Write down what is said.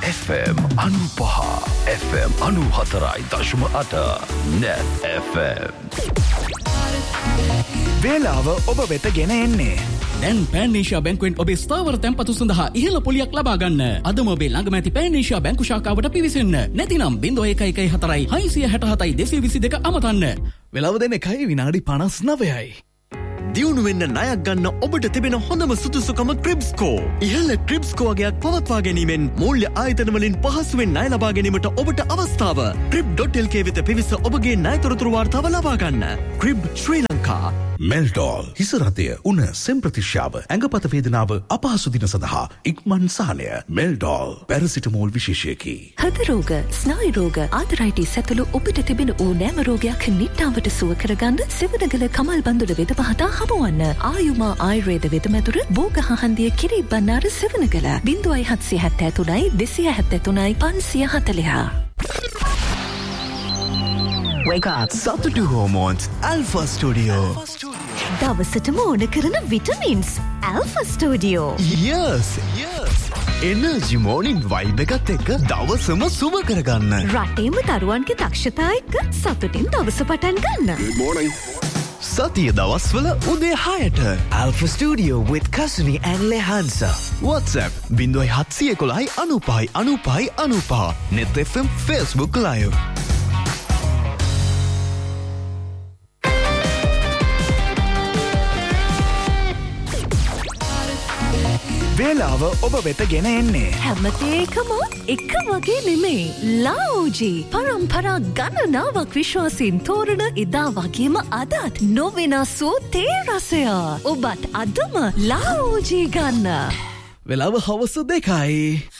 FM 95 FM 94.8 Net FM වේලාව ඔබ වෙත ගෙන එන්නේ දැන් පෑනේෂියා බැංකුවෙන් ඔබේ ස්ථාවර තැන්පතු සඳහා ඉහළ පොලියක් ලබා ගන්න. අදම ඔබේ ළඟම ඇති පෑනේෂියා බැංකු ශාඛාවට පිවිසෙන්න. නැතිනම් 0114 667 222 අමතන්න. වෙලාව දෙන 1:59යි. දියුණු වෙන්න ණයක් ගන්න ඔබට තිබෙන හොඳම සුදුසුකම ක්‍රිබ්ස්කෝ. ඉහළ ක්‍රිබ්ස්කෝ වගේක් පවත්වා ගැනීමෙන් මූල්‍ය ආයතන වලින් පහසුවෙන් ණය ලබා ගැනීමට ඔබට අවස්ථාව. crib.lk වෙත පිවිස ඔබගේ ණය තොරතුරු වාර්තාව ලබා ගන්න. ක්‍රිබ් ශ්‍රී ලංකා. මෙල්ඩෝල් හිසරතය උණ සෙම්ප්‍රතිශ්‍යාව ඇඟපත වේදනාව අපහසු දින සඳහා ඉක්මන් සහනය. මෙල්ඩෝල් පැරසිටමෝල් විශේෂයකි. හද රෝග, ස්නායු රෝග, ආතරයිටිස් ඇතුළු ඔබට තිබෙන ඕනෑම රෝගයක් නිට්ටාවට සුව කරගන්න සෙවණගල කමල් බන්දුල වෙද මහතා හමුවන්න. ආයුමා ආයුර්වේද වෙදමැදුර බෝගහහන්දිය කිරි බණ්ණාර Sevanagala 0773 273 540. Wake up. Saturday Hormones Alpha Studio. දවසටම ඕන කරන vitamins Alpha Studio. Yes. Energy morning vibe එකත් එක්ක දවසම සුබ කරගන්න. රටේම දරුවන්ගේ දක්ෂතා එක්ක සතුටින් දවස පටන් ගන්න. Good morning. සතිය දවස්වල උදේ 6ට Alpha Studio with Kasuni and Lehansa. WhatsApp 0711 95 95 95. Net FM Facebook Live. වේලාව ඔබ වෙත ගෙන එන්නේ හැමතේකම එක වගේ නෙමෙයි. ලාෝජි පරම්පරා ගණනාවක් විශ්වාසයෙන් තෝරන එදා වගේම අදත් නොවෙනස් වූ තේ රසය. ඔබත් අදම ලාෝජි ගන්න. වෙලාව හවස 2යි.